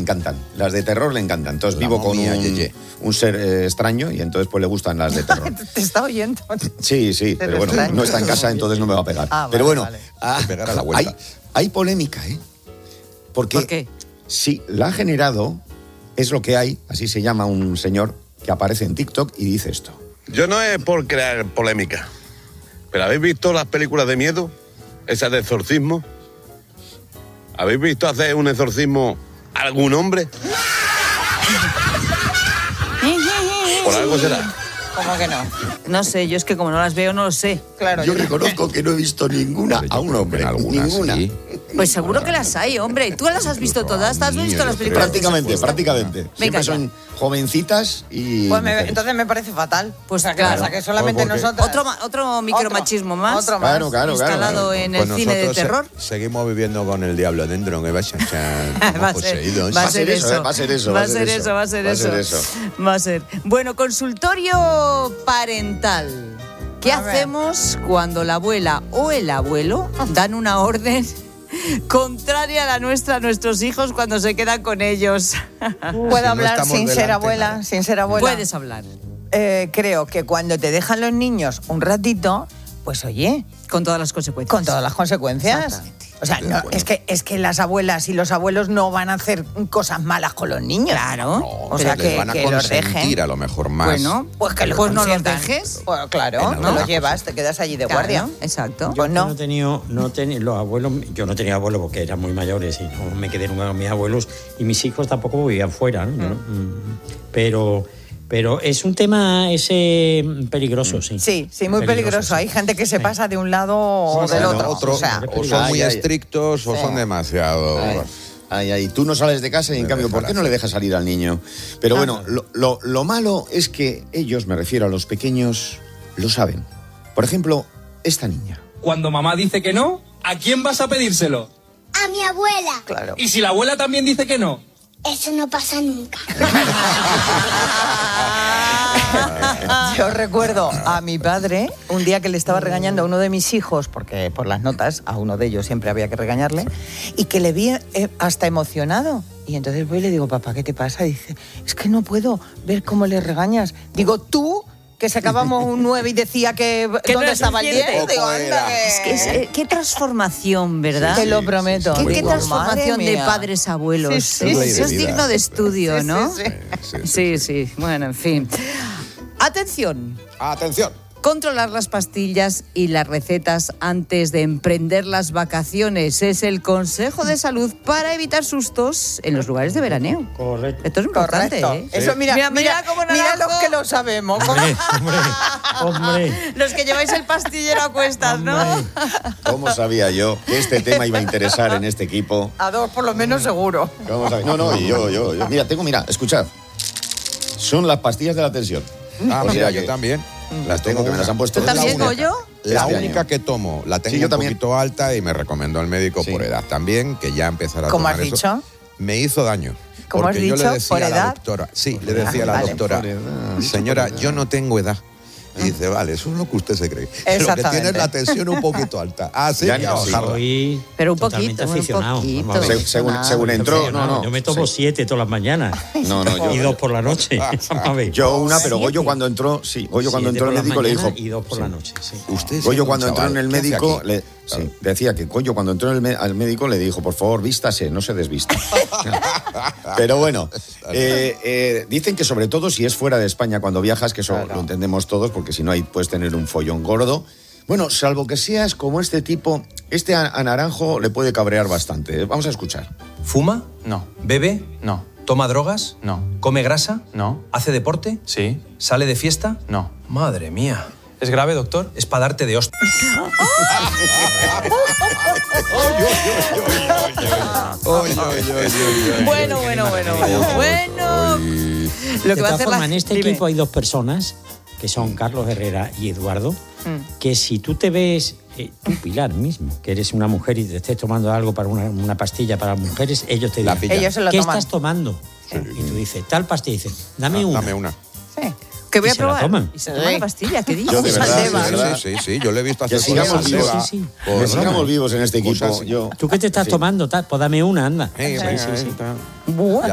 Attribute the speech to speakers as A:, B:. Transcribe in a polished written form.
A: encantan, las de terror le encantan. Entonces
B: La
A: vivo con
B: momia,
A: un ser extraño y entonces pues le gustan las de terror.
C: Te está oyendo.
A: Sí, pero bueno,
C: extraño.
A: no está en casa, entonces no me va a pegar. Pero
C: vale,
A: bueno,
C: vale.
B: Pegar a la vuelta.
A: hay polémica, ¿eh? Porque
C: ¿Por qué?
A: sí, la ha generado, es lo que hay, así se llama un señor que aparece en TikTok y dice esto.
D: Yo no es por crear polémica, pero ¿habéis visto las películas de miedo? Esas de exorcismo. ¿Habéis visto hacer un exorcismo a algún hombre? Por algo será.
C: ¿Cómo que no?
E: No sé, yo es que como no las veo, no lo sé.
C: Claro.
A: Yo reconozco que no he visto ninguna a un hombre, ninguna.
B: Sí.
E: Pues seguro que las hay, hombre. ¿Tú las has visto todas? ¿Has visto las películas?
A: Prácticamente. Siempre
E: ya.
A: son jovencitas y...
C: Pues
A: mujeres.
C: entonces me parece fatal.
E: Pues
C: ¿qué
E: claro.
C: pasa? Que solamente
B: Porque-
C: nosotros...
E: Otro micromachismo más.
C: Otro más.
A: Claro.
E: Instalado en
B: Pues
E: el cine de
B: nosotros
E: terror.
B: seguimos viviendo con el diablo dentro, que vaya
E: Va a ser eso.
A: Va a ser eso.
E: Va a ser. Bueno, consultorio parental. ¿Qué
C: A ver.
E: hacemos cuando la abuela o el abuelo dan una orden contraria a la nuestra a nuestros hijos cuando se quedan con ellos?
C: ¿Puedo hablar
B: estamos
C: sin ser
B: delante,
C: abuela?
B: ¿no?
C: Sin ser abuela.
E: Puedes hablar.
C: Creo que cuando te dejan los niños un ratito, pues oye,
E: Con todas las consecuencias.
C: con todas las consecuencias.
E: Exactamente.
C: O sea, no, es que las abuelas y los abuelos no van a hacer cosas malas con los niños.
E: Claro.
C: O sea,
B: les van a
C: que los dejen.
B: consentir a lo mejor más.
E: Bueno,
C: Pues que los
E: pues no los
C: consientan.
E: dejes.
C: Pues claro,
B: En
C: no
B: algunas
C: los llevas, te quedas allí de guardia.
E: Claro, exacto.
C: Pues
F: Yo
C: no.
F: no tenía los abuelos, yo no tenía abuelos porque eran muy mayores y no me quedé nunca con mis abuelos y mis hijos tampoco vivían fuera, ¿no? Yo no- pero es un tema ese peligroso, sí.
C: Sí, muy peligroso. Hay gente que se pasa de un lado o del otro.
B: Otro,
C: O sea,
B: o son muy
A: Ay.
B: estrictos o son demasiado...
A: Ay, tú no sales de casa y en cambio, ¿por qué no le dejas salir al niño? Pero bueno, lo malo es que ellos, me refiero a los pequeños, lo saben. Por ejemplo, esta niña.
G: Cuando mamá dice que no, ¿a quién vas a pedírselo?
H: A mi abuela.
C: claro.
G: Y si la abuela también dice que no.
H: Eso no pasa nunca.
C: Yo recuerdo a mi padre un día que le estaba regañando a uno de mis hijos, porque por las notas a uno de ellos siempre había que regañarle, y que le vi hasta emocionado. Y entonces voy y le digo, papá, ¿qué te pasa? Y dice, es que no puedo ver cómo le regañas. Digo, tú, que sacábamos un 9 y decía que
E: Que no
C: ¿dónde
E: es
C: estaba el 10?
E: suficiente.
C: Digo, anda,
E: Qué transformación, ¿verdad?
C: te lo prometo.
E: Qué
C: Digo,
E: transformación
C: madre
E: de
C: mía.
E: padres a abuelos.
C: Sí,
B: sí.
E: Eso es
B: Ley de
E: digno
B: vida.
E: de estudio,
C: Sí,
E: ¿no?
C: sí.
E: Sí. Bueno, en fin. Atención.
B: ¡Atención!
E: Controlar las pastillas y las recetas antes de emprender las vacaciones es el consejo de salud para evitar sustos en los lugares de veraneo.
F: Correcto.
E: Esto es importante,
C: Correcto.
E: ¿eh?
C: Eso, mira
E: cómo
C: mira
E: Naranjo.
C: los que lo sabemos.
F: Hombre.
E: Los que lleváis el pastillero a cuestas, ¿no?
A: ¿Cómo sabía yo que este tema iba a interesar en este equipo?
C: A dos por lo menos seguro.
A: ¿Cómo sabía? No, yo. Mira, escuchad. Son las pastillas de la tensión.
B: Ah,
A: O sea
B: mira,
A: que
B: yo también.
A: Las tengo, que me las han puesto.
E: ¿Tú también,
B: única.
E: Goyo?
B: La
A: Este
B: única
A: año.
B: que tomo, la tengo
A: Sí, yo
B: un
A: también.
B: poquito alta y me recomendó al médico
A: Sí.
B: por edad también, que ya empezará a
C: ¿Cómo
B: tomar
C: has
B: eso.
C: dicho?
B: Me hizo daño.
C: ¿Cómo has
B: porque yo
C: dicho?
B: le decía
C: ¿Por
B: a la
C: edad?
B: doctora, sí, le decía a la
C: Vale.
B: doctora,
A: Por edad,
B: señora,
A: por edad.
B: yo no tengo edad. Y dice, vale, eso es lo que usted se cree. Lo que
C: Exactamente.
B: tiene es la tensión un poquito alta. Así
A: Ya
B: que
A: no,
B: a
A: sí.
B: bajarla.
F: Soy
E: Pero un
F: totalmente
E: poquito,
F: aficionado.
E: un
F: Vamos a ver.
E: poquito.
A: Según entró, no.
F: Yo me tomo 7 todas las mañanas.
A: No,
F: Y 2 por la noche. Vamos a ver.
A: Yo una, pero
E: 7.
A: Goyo cuando entró, Goyo cuando
F: 7
A: entró
F: por
A: el
F: la
A: médico le dijo...
F: mañana y 2 por la noche, sí.
B: Usted
A: Goyo
B: siendo
A: cuando
B: un
A: entró en
B: chaval,
A: el
B: ¿qué hace
A: médico,
B: aquí?
A: decía que Goyo cuando entró al médico le dijo, por favor, vístase, no se desvista. Pero bueno, dicen que sobre todo si es fuera de España cuando viajas, que eso lo entendemos todos, porque si no ahí puedes tener un follón gordo. Bueno, salvo que seas como este tipo, a Naranjo le puede cabrear bastante. Vamos a escuchar.
I: ¿Fuma?
G: No.
I: ¿Bebe?
G: No.
I: ¿Toma drogas?
G: No.
I: ¿Come grasa?
G: No.
I: ¿Hace deporte?
G: Sí.
I: ¿Sale de fiesta?
G: No.
I: Madre mía.
G: ¿Es grave, doctor?
I: Es para darte de hostia.
E: Bueno. Lo que
F: De
E: va a
F: todas
E: hacer
F: formas, en este
E: Dime.
F: equipo hay 2 personas, que son Carlos Herrera y Eduardo, que si tú te ves, tú Pilar mismo, que eres una mujer y te estés tomando algo para una pastilla para mujeres, ellos te
B: La
F: dicen,
B: pillan.
C: Ellos se lo
F: ¿qué
C: toman.
F: estás tomando? Y tú dices, tal pastilla, y dices, dame una.
B: Dame una.
C: Sí.
E: Que voy
F: Y
E: a
F: se la
E: probar.
F: toman.
E: Y se toma la pastilla, ¿qué dices?
A: Yo de verdad,
E: Saldeva.
A: de verdad.
B: Sí, yo le he visto hacer
A: Que sigamos
B: cosas
A: vivos.
B: Seba,
F: Sí.
B: por
A: Que sigamos
B: broma.
A: vivos en este
B: Cosas
A: equipo.
B: así.
A: Yo,
F: ¿Tú qué te estás tomando? Tal? Pues dame una, anda.
B: Venga,
F: Sí.
B: está.
C: Buah.